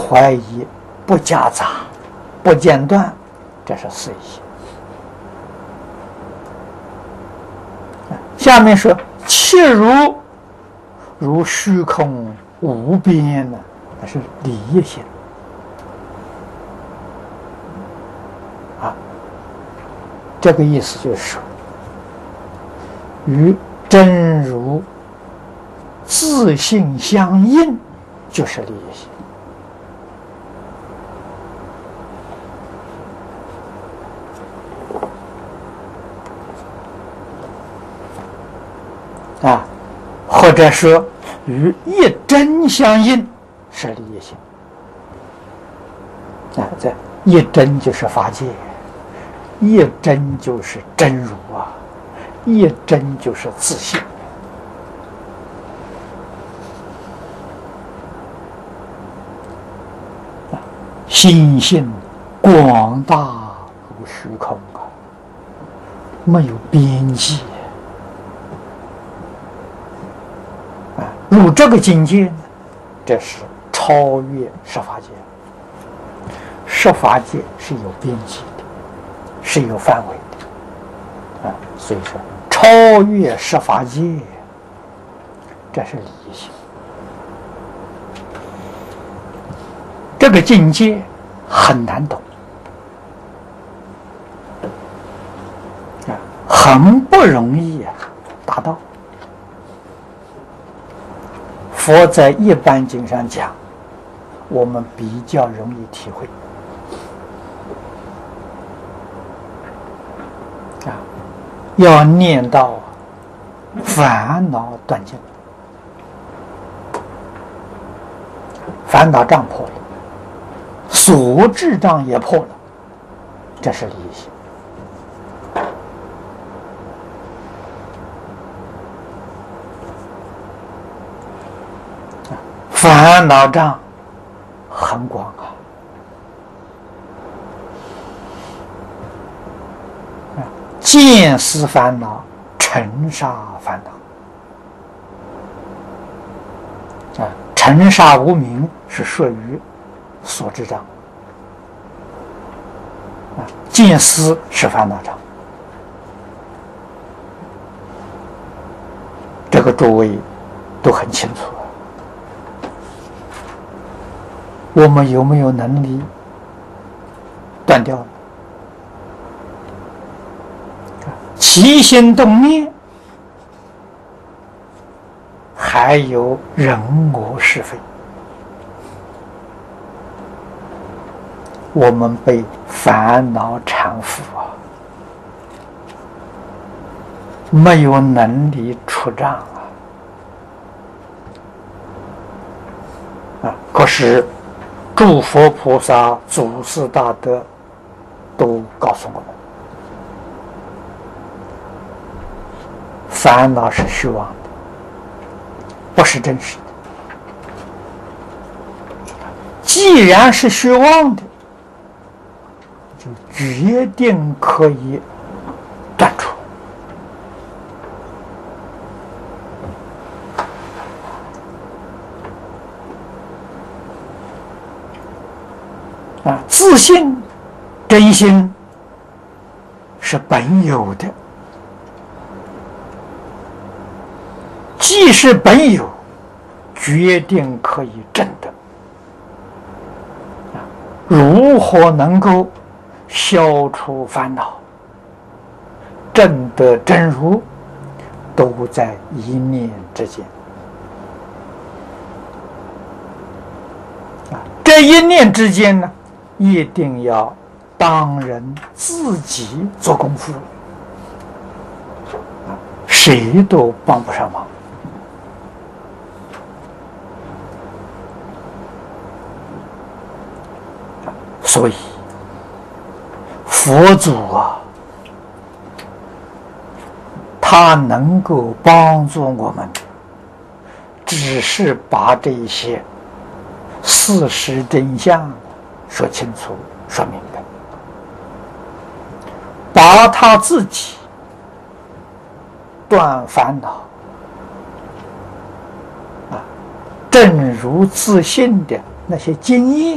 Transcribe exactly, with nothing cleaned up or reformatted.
怀疑，不夹杂，不间断，这是四疑。下面说其如如虚空无边呢，那是理业性啊。这个意思就是说，与真如自性相应，就是理业性。啊，或者说与一真相应，是理业性。啊，这一真就是法界，一真就是真如啊，一真就是自性。啊，心性广大如虚空啊，没有边际。入这个境界呢，这是超越十法界。十法界是有边际的，是有范围的，啊，所以说超越十法界，这是理性。这个境界很难懂，啊，很不容易啊达到。佛在一般经上讲，我们比较容易体会啊，要念到烦恼断尽，烦恼障破了，所知障也破了，这是理性。烦恼障很广啊，见思烦恼、尘沙烦恼啊，尘沙无明是属于所知障啊，见思是烦恼障。这个诸位都很清楚。我们有没有能力断掉呢？起心动念，还有人我是非，我们被烦恼缠缚啊，没有能力出障啊！啊，可是诸佛菩萨、祖师大德都告诉我们，烦恼是虚妄的，不是真实的。既然是虚妄的，就决定可以断除。啊，自信、真心是本有的，既是本有，决定可以证得。啊，如何能够消除烦恼、证得真如，都在一念之间。啊，这一念之间呢，一定要当人自己做功夫，谁都帮不上忙。所以佛祖啊，他能够帮助我们，只是把这一些事实真相说清楚、说明白，把他自己断烦恼啊、正如自信的那些经验